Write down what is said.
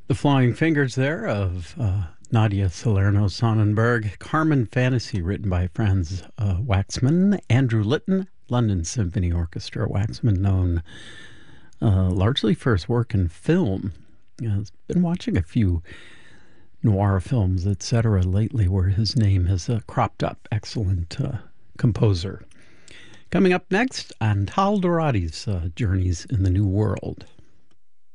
The Flying Fingers there of Nadia Salerno Sonnenberg. Carmen Fantasy, written by Franz Waxman. Andrew Litton, London Symphony Orchestra. Waxman, known largely for his work in film. I've been watching a few noir films, etc., lately where his name has cropped up. Excellent composer. Coming up next, Antal Douradi's Journeys in the New World.